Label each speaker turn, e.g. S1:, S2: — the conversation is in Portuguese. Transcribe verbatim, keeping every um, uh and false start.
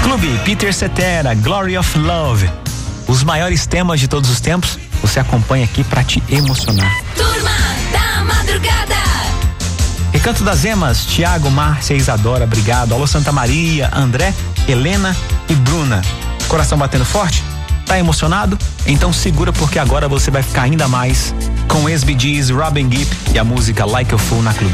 S1: Clube Peter Cetera, Glory of Love. Os maiores temas de todos os tempos, você acompanha aqui pra te emocionar.
S2: Turma da Madrugada.
S1: Recanto das Emas, Tiago, Márcia, Isadora, obrigado. Alô Santa Maria, André, Helena e Bruna. Coração batendo forte? Tá emocionado? Então segura, porque agora você vai ficar ainda mais com S B Gs, Robin Gibb e a música Like a Fool na Clube.